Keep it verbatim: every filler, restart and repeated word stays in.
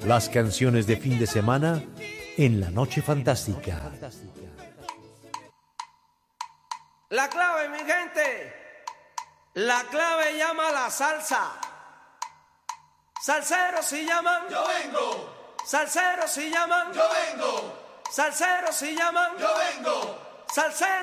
Las canciones de fin de semana en La Noche Fantástica. La clave, mi gente, la clave llama a la salsa. Salseros si llaman, yo vengo. Salseros si llaman, yo vengo. Salseros si llaman, yo vengo. Salseros.